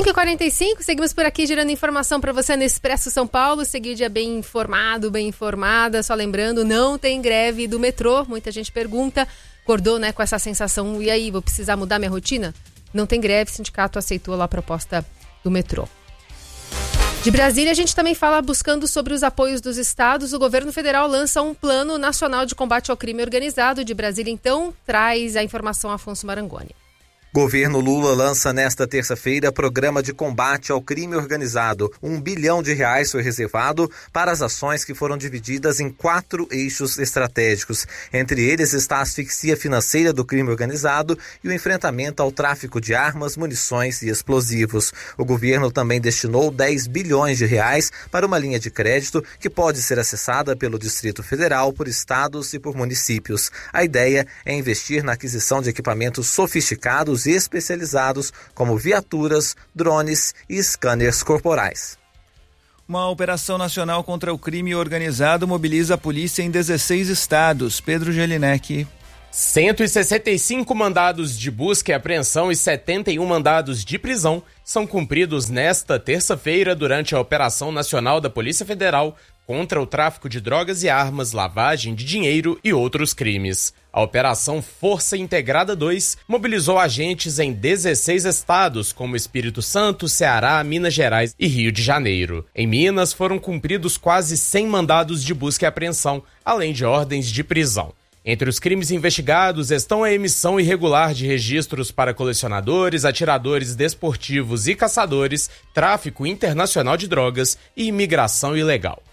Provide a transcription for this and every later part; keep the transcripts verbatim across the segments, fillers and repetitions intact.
cinco e quarenta e cinco, seguimos por aqui gerando informação para você no Expresso São Paulo. Seguir o dia bem informado, bem informada. Só lembrando, não tem greve do metrô. Muita gente pergunta, acordou, né, com essa sensação, e aí, vou precisar mudar minha rotina? Não tem greve, o sindicato aceitou lá a proposta do metrô. De Brasília, a gente também fala buscando sobre os apoios dos estados. O governo federal lança um plano nacional de combate ao crime organizado. De Brasília, então, traz a informação Afonso Marangoni. Governo Lula lança nesta terça-feira programa de combate ao crime organizado. Um bilhão de reais foi reservado para as ações que foram divididas em quatro eixos estratégicos. Entre eles está a asfixia financeira do crime organizado e o enfrentamento ao tráfico de armas, munições e explosivos. O governo também destinou dez bilhões de reais para uma linha de crédito que pode ser acessada pelo Distrito Federal, por estados e por municípios. A ideia é investir na aquisição de equipamentos sofisticados e especializados como viaturas, drones e scanners corporais. Uma operação nacional contra o crime organizado mobiliza a polícia em dezesseis estados. Pedro Gelinek. cento e sessenta e cinco mandados de busca e apreensão e setenta e um mandados de prisão são cumpridos nesta terça-feira durante a Operação Nacional da Polícia Federal contra o tráfico de drogas e armas, lavagem de dinheiro e outros crimes. A Operação Força Integrada dois mobilizou agentes em dezesseis estados, como Espírito Santo, Ceará, Minas Gerais e Rio de Janeiro. Em Minas, foram cumpridos quase cem mandados de busca e apreensão, além de ordens de prisão. Entre os crimes investigados estão a emissão irregular de registros para colecionadores, atiradores desportivos e caçadores, tráfico internacional de drogas e imigração ilegal.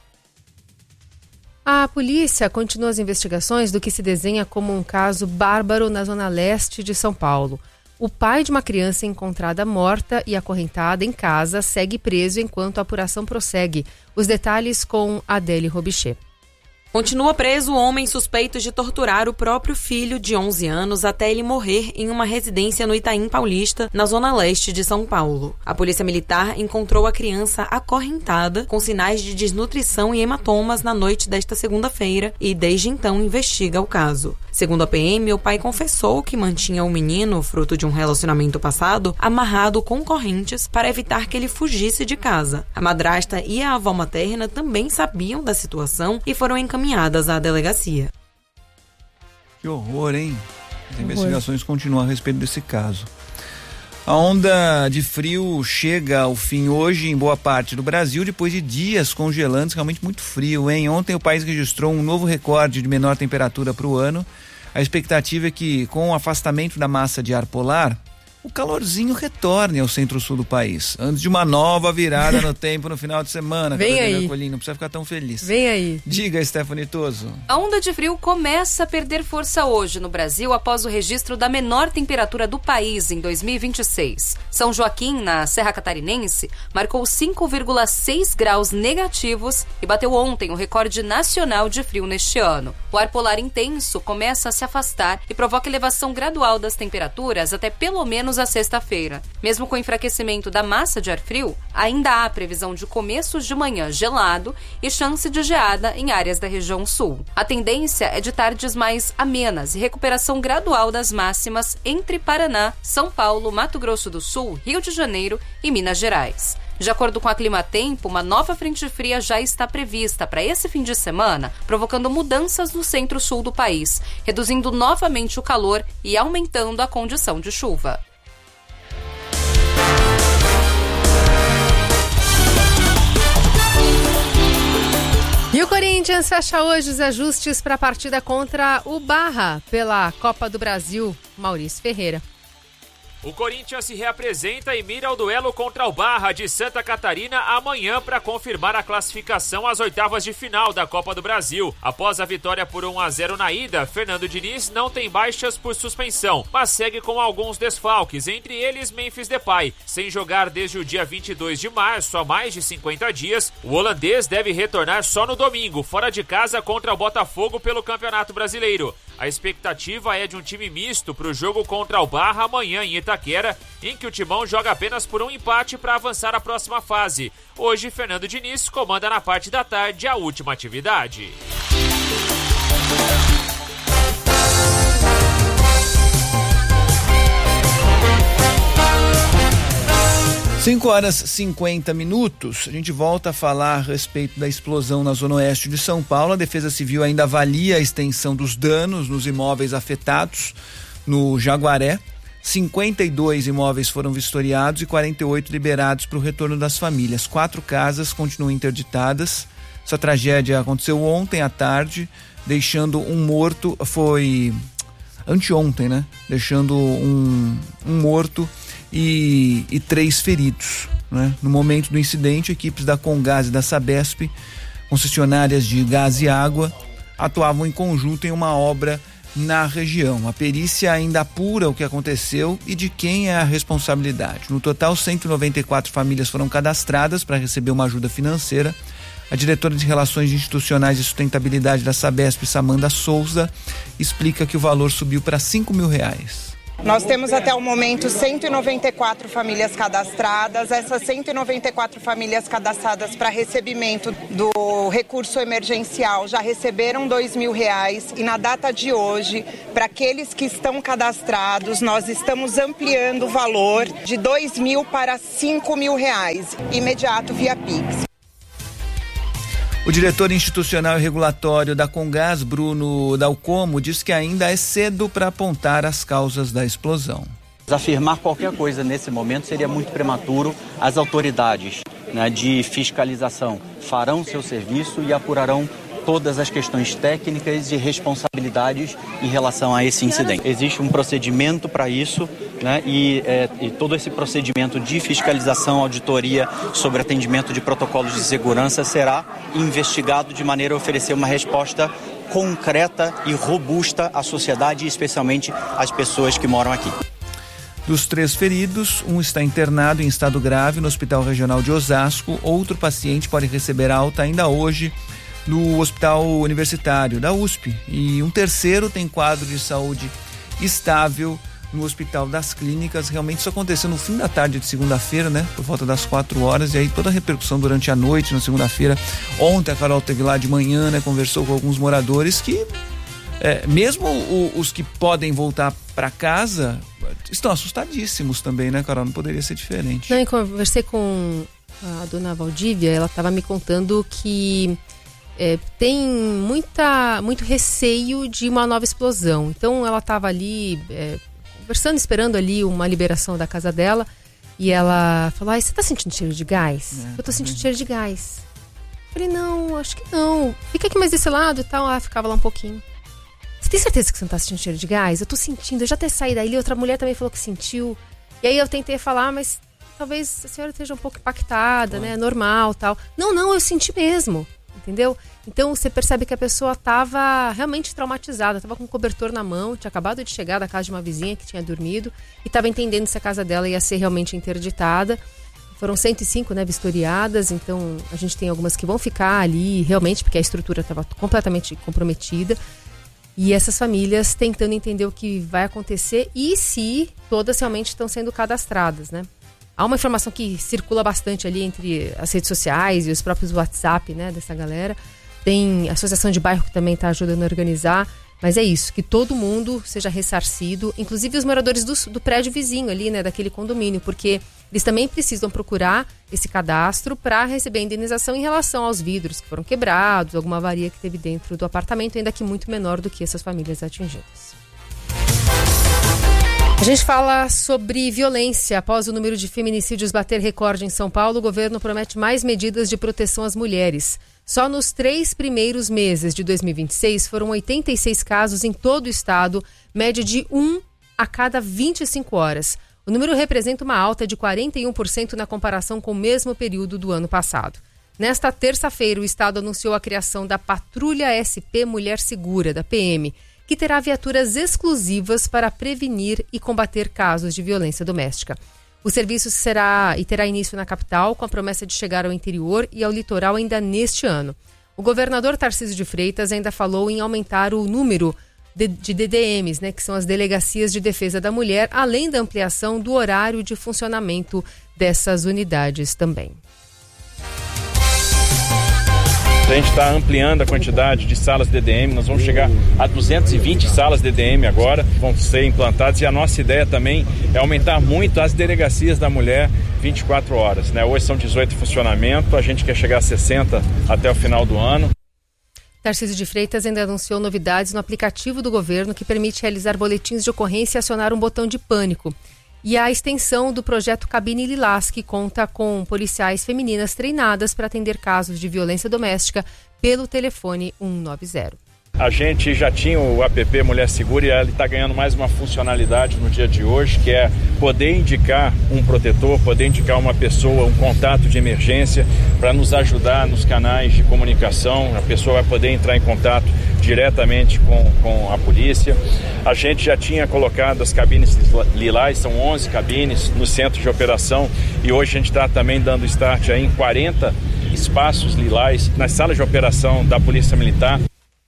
A polícia continua as investigações do que se desenha como um caso bárbaro na zona leste de São Paulo. O pai de uma criança encontrada morta e acorrentada em casa segue preso enquanto a apuração prossegue. Os detalhes com Adele Robichê. Continua preso o homem suspeito de torturar o próprio filho de onze anos até ele morrer em uma residência no Itaim Paulista, na zona leste de São Paulo. A polícia militar encontrou a criança acorrentada, com sinais de desnutrição e hematomas na noite desta segunda-feira e desde então investiga o caso. Segundo a P M, o pai confessou que mantinha o menino, fruto de um relacionamento passado, amarrado com correntes para evitar que ele fugisse de casa. A madrasta e a avó materna também sabiam da situação e foram encaminhadas à delegacia. Que horror, hein? As horror. Investigações continuam a respeito desse caso. A onda de frio chega ao fim hoje em boa parte do Brasil, depois de dias congelantes, realmente muito frio, hein? Ontem o país registrou um novo recorde de menor temperatura para o ano. A expectativa é que, com o afastamento da massa de ar polar, o calorzinho retorne ao centro-sul do país, antes de uma nova virada no tempo no final de semana. Vem aí. Coelhinho, não precisa ficar tão feliz. Vem aí. Diga, Stephanie Toso. A onda de frio começa a perder força hoje no Brasil após o registro da menor temperatura do país em dois mil e vinte e seis. São Joaquim, na Serra Catarinense, marcou cinco vírgula seis graus negativos e bateu ontem o recorde nacional de frio neste ano. O ar polar intenso começa a se afastar e provoca elevação gradual das temperaturas até pelo menos a sexta-feira. Mesmo com o enfraquecimento da massa de ar frio, ainda há previsão de começos de manhã gelado e chance de geada em áreas da região sul. A tendência é de tardes mais amenas e recuperação gradual das máximas entre Paraná, São Paulo, Mato Grosso do Sul, Rio de Janeiro e Minas Gerais. De acordo com a Climatempo, uma nova frente fria já está prevista para esse fim de semana, provocando mudanças no centro-sul do país, reduzindo novamente o calor e aumentando a condição de chuva. E o Corinthians fecha hoje os ajustes para a partida contra o Barra pela Copa do Brasil. Maurício Ferreira. O Corinthians se reapresenta e mira o duelo contra o Barra de Santa Catarina amanhã para confirmar a classificação às oitavas de final da Copa do Brasil. Após a vitória por um a zero na ida, Fernando Diniz não tem baixas por suspensão, mas segue com alguns desfalques, entre eles Memphis Depay. Sem jogar desde o dia vinte e dois de março, há mais de cinquenta dias, o holandês deve retornar só no domingo, fora de casa contra o Botafogo pelo Campeonato Brasileiro. A expectativa é de um time misto para o jogo contra o Barra amanhã em Itaquera, em que o Timão joga apenas por um empate para avançar à próxima fase. Hoje, Fernando Diniz comanda na parte da tarde a última atividade. cinco horas e cinquenta minutos, a gente volta a falar a respeito da explosão na zona oeste de São Paulo. A Defesa Civil ainda avalia a extensão dos danos nos imóveis afetados no Jaguaré. cinquenta e dois imóveis foram vistoriados e quarenta e oito liberados para o retorno das famílias. Quatro casas continuam interditadas. Essa tragédia aconteceu ontem à tarde, deixando um morto, foi anteontem, né? Deixando um, um morto E, e três feridos, né? No momento do incidente, equipes da Comgás e da Sabesp, concessionárias de gás e água, atuavam em conjunto em uma obra na região. A perícia ainda apura o que aconteceu e de quem é a responsabilidade. No total, cento e noventa e quatro famílias foram cadastradas para receber uma ajuda financeira. A diretora de Relações Institucionais e Sustentabilidade da Sabesp, Samanda Souza, explica que o valor subiu para cinco mil reais. Nós temos até o momento cento e noventa e quatro famílias cadastradas. Essas cento e noventa e quatro famílias cadastradas para recebimento do recurso emergencial já receberam dois mil reais. E na data de hoje, para aqueles que estão cadastrados, nós estamos ampliando o valor de dois mil para cinco mil reais, imediato via Pix. O diretor institucional e regulatório da Comgás, Bruno Dalcomo, diz que ainda é cedo para apontar as causas da explosão. Afirmar qualquer coisa nesse momento seria muito prematuro. As autoridades, né, de fiscalização farão seu serviço e apurarão todas as questões técnicas e responsabilidades em relação a esse incidente. Existe um procedimento para isso, né, e, é, e todo esse procedimento de fiscalização, auditoria sobre atendimento de protocolos de segurança será investigado de maneira a oferecer uma resposta concreta e robusta à sociedade e especialmente às pessoas que moram aqui. Dos três feridos, um está internado em estado grave no Hospital Regional de Osasco. Outro paciente pode receber alta ainda hoje no Hospital Universitário da U S P. E um terceiro tem quadro de saúde estável no Hospital das Clínicas. Realmente isso aconteceu no fim da tarde de segunda-feira, né? Por volta das quatro horas, e aí toda a repercussão durante a noite, na segunda-feira. Ontem a Carol teve lá de manhã, né? Conversou com alguns moradores que, é, mesmo o, os que podem voltar para casa, estão assustadíssimos também, né, Carol? Não poderia ser diferente. Não, eu conversei com a dona Valdívia, ela estava me contando que É, tem muita, muito receio de uma nova explosão. Então ela estava ali é, conversando, esperando ali uma liberação da casa dela. E ela falou: ah, você tá sentindo cheiro de gás? É, eu tô sentindo cheiro de gás. Eu falei: não, acho que não. Fica aqui mais desse lado e tal. Ela ficava lá um pouquinho. Você tem certeza que você não tá sentindo cheiro de gás? Eu tô sentindo, eu já até saí daí. Outra mulher também falou que sentiu. E aí eu tentei falar, mas talvez a senhora esteja um pouco impactada, ah. né? Normal, tal. Não, não, eu senti mesmo. Entendeu? Então você percebe que a pessoa estava realmente traumatizada, estava com um cobertor na mão, tinha acabado de chegar da casa de uma vizinha que tinha dormido e estava entendendo se a casa dela ia ser realmente interditada. Foram cento e cinco, né, vistoriadas, então a gente tem algumas que vão ficar ali realmente porque a estrutura estava completamente comprometida. E essas famílias tentando entender o que vai acontecer e se todas realmente estão sendo cadastradas, né? Há uma informação que circula bastante ali entre as redes sociais e os próprios WhatsApp, né, dessa galera. Tem a associação de bairro que também está ajudando a organizar. Mas é isso, que todo mundo seja ressarcido, inclusive os moradores do, do prédio vizinho ali, né, daquele condomínio, porque eles também precisam procurar esse cadastro para receber a indenização em relação aos vidros que foram quebrados, alguma avaria que teve dentro do apartamento, ainda que muito menor do que essas famílias atingidas. A gente fala sobre violência. Após o número de feminicídios bater recorde em São Paulo, o governo promete mais medidas de proteção às mulheres. Só nos três primeiros meses de dois mil e vinte e seis foram oitenta e seis casos em todo o estado, média de um a cada vinte e cinco horas. O número representa uma alta de quarenta e um por cento na comparação com o mesmo período do ano passado. Nesta terça-feira, o estado anunciou a criação da Patrulha S P Mulher Segura, da P M, que terá viaturas exclusivas para prevenir e combater casos de violência doméstica. O serviço será e terá início na capital, com a promessa de chegar ao interior e ao litoral ainda neste ano. O governador Tarcísio de Freitas ainda falou em aumentar o número de, de D D Ms, né, que são as Delegacias de Defesa da Mulher, além da ampliação do horário de funcionamento dessas unidades também. A gente está ampliando a quantidade de salas D D M, nós vamos chegar a duzentas e vinte salas D D M agora, vão ser implantadas, e a nossa ideia também é aumentar muito as delegacias da mulher vinte e quatro horas, né? Hoje são dezoito em funcionamento, a gente quer chegar a sessenta até o final do ano. Tarcísio de Freitas ainda anunciou novidades no aplicativo do governo que permite realizar boletins de ocorrência e acionar um botão de pânico. E a extensão do projeto Cabine Lilás, que conta com policiais femininas treinadas para atender casos de violência doméstica pelo telefone cento e noventa. A gente já tinha o app Mulher Segura e ele está ganhando mais uma funcionalidade no dia de hoje, que é poder indicar um protetor, poder indicar uma pessoa, um contato de emergência para nos ajudar nos canais de comunicação. A pessoa vai poder entrar em contato diretamente com, com a polícia. A gente já tinha colocado as cabines lilás, são onze cabines no centro de operação, e hoje a gente está também dando start aí em quarenta espaços lilás nas salas de operação da Polícia Militar.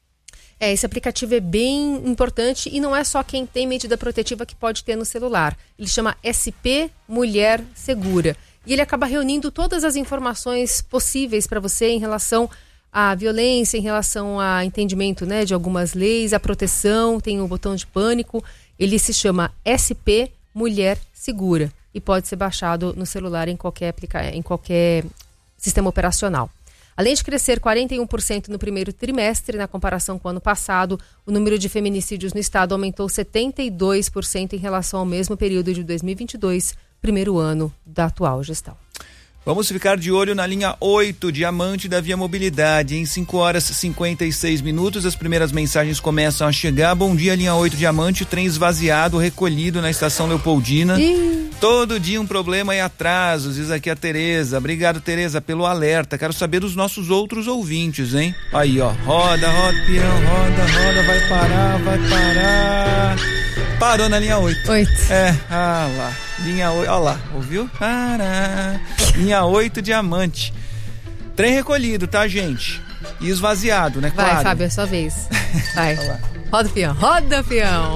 É, esse aplicativo é bem importante e não é só quem tem medida protetiva que pode ter no celular. Ele chama S P Mulher Segura. E ele acaba reunindo todas as informações possíveis para você em relação à violência, em relação a entendimento, né, de algumas leis, a proteção, tem o botão de pânico. Ele se chama S P Mulher Segura e pode ser baixado no celular em qualquer, aplica... em qualquer sistema operacional. Além de crescer quarenta e um por cento no primeiro trimestre, na comparação com o ano passado, o número de feminicídios no estado aumentou setenta e dois por cento em relação ao mesmo período de dois mil e vinte e dois, primeiro ano da atual gestão. Vamos ficar de olho na linha oito, Diamante da Via Mobilidade. Em cinco horas e cinquenta e seis minutos, as primeiras mensagens começam a chegar. Bom dia, linha oito Diamante, trem esvaziado, recolhido na estação Leopoldina. Ih. Todo dia um problema e atrasos, diz aqui a Tereza. Obrigado, Tereza, pelo alerta. Quero saber dos nossos outros ouvintes, hein? Aí, ó, roda, roda, peão, roda, roda, vai parar, vai parar. Parou na linha oito. oito. É, ah lá. Linha oito, ó lá, ouviu? Pará. Linha oito Diamante. Trem recolhido, tá, gente? E esvaziado, né? Claro. Vai, Fábio, é sua vez. Vai. Roda o peão, roda o peão.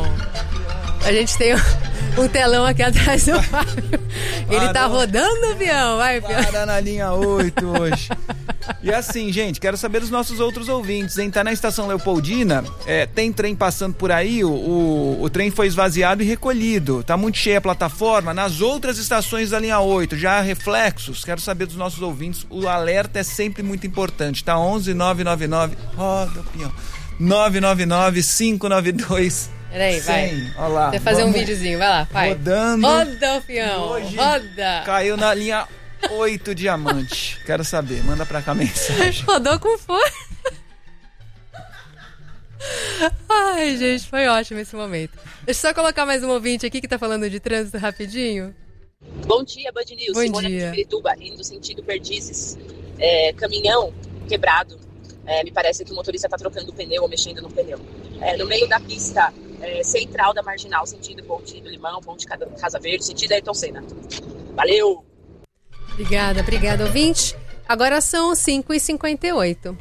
A gente tem um telão aqui atrás do Fábio. Ele tá rodando o peão, vai, peão. Para na linha oito hoje. E assim, gente, quero saber dos nossos outros ouvintes, hein? Tá na estação Leopoldina, é, tem trem passando por aí, o, o, o trem foi esvaziado e recolhido. Tá muito cheia a plataforma. Nas outras estações da linha oito, já há reflexos. Quero saber dos nossos ouvintes. O alerta é sempre muito importante. Tá onze nove nove nove. Roda, peão. nove nove nove cinco nove dois. Peraí, vai. Olha lá. Vai fazer vamos um videozinho, vai lá, vai. Rodando. Roda o peão, roda. Caiu na linha oito Diamante. Quero saber, manda pra cá a mensagem. Rodou com força. Ai, gente, foi ótimo esse momento. Deixa eu só colocar mais um ouvinte aqui que tá falando de trânsito rapidinho. Bom dia, Band News. Bom Simone dia. de Pirituba, indo sentido Perdizes. É, caminhão quebrado. É, me parece que o motorista tá trocando o pneu ou mexendo no pneu. É, no meio da pista é, central da Marginal, sentido Ponte do Limão, Ponte Casa Verde, sentido Ayrton Senna. Valeu! Obrigada, obrigada, ouvinte. Agora são cinco e cinquenta e oito.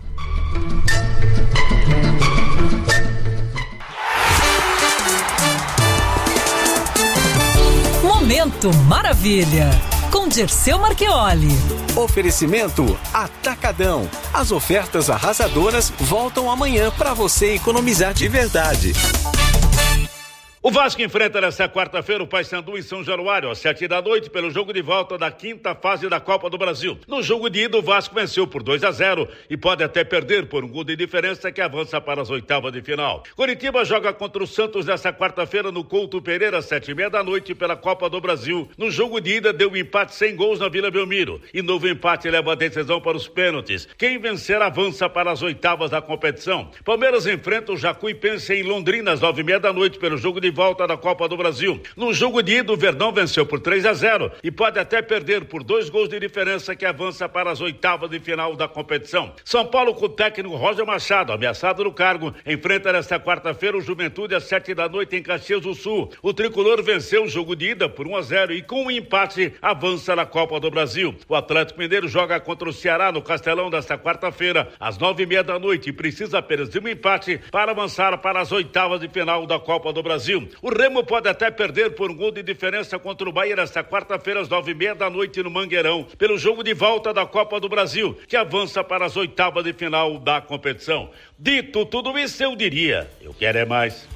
Momento Maravilha, com Dirceu Marchioli. Oferecimento Atacadão. As ofertas arrasadoras voltam amanhã para você economizar de verdade. O Vasco enfrenta nesta quarta-feira o Paysandu em São Januário, às sete da noite, pelo jogo de volta da quinta fase da Copa do Brasil. No jogo de ida, o Vasco venceu por dois a zero e pode até perder por um gol de diferença que avança para as oitavas de final. Curitiba joga contra o Santos nesta quarta-feira no Couto Pereira, às sete e meia da noite, pela Copa do Brasil. No jogo de ida, deu um empate sem gols na Vila Belmiro e novo empate leva a decisão para os pênaltis. Quem vencer avança para as oitavas da competição. Palmeiras enfrenta o Jacuipense em Londrina, às nove e meia da noite, pelo jogo de volta da Copa do Brasil. No jogo de ida, o Verdão venceu por três a zero e pode até perder por dois gols de diferença que avança para as oitavas de final da competição. São Paulo, com o técnico Roger Machado, ameaçado no cargo, enfrenta nesta quarta-feira o Juventude às sete da noite em Caxias do Sul. O tricolor venceu o jogo de ida por um a zero e com um empate avança na Copa do Brasil. O Atlético Mineiro joga contra o Ceará no Castelão desta quarta-feira às nove e meia da noite e precisa apenas de um empate para avançar para as oitavas de final da Copa do Brasil. Brasil. O Remo pode até perder por um gol de diferença contra o Bahia nesta quarta-feira às nove e meia da noite no Mangueirão, pelo jogo de volta da Copa do Brasil, que avança para as oitavas de final da competição. Dito tudo isso, eu diria, eu quero é mais.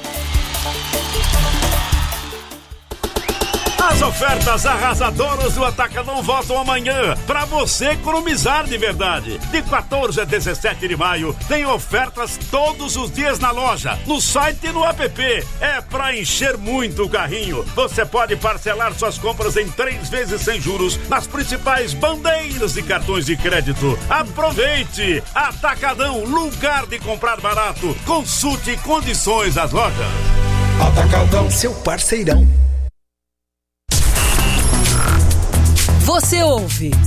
As ofertas arrasadoras do Atacadão voltam amanhã, para você economizar de verdade. De quatorze a dezessete de maio, tem ofertas todos os dias na loja, no site e no app. É para encher muito o carrinho. Você pode parcelar suas compras em três vezes sem juros nas principais bandeiras de cartões de crédito. Aproveite! Atacadão, lugar de comprar barato. Consulte condições das lojas. Atacadão, seu parceirão. Você ouve